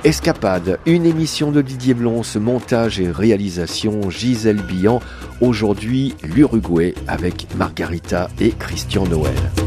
Escapade, une émission de Didier Blons, montage et réalisation Gisèle Billan. Aujourd'hui, l'Uruguay avec Margarita et Christian Noël.